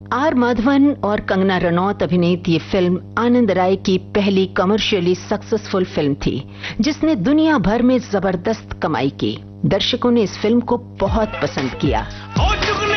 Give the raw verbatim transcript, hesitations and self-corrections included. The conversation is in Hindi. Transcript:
आर माधवन और कंगना रनौत अभिनीत ये फिल्म आनंद राय की पहली कमर्शियली सक्सेसफुल फिल्म थी, जिसने दुनिया भर में जबरदस्त कमाई की। दर्शकों ने इस फिल्म को बहुत पसंद किया।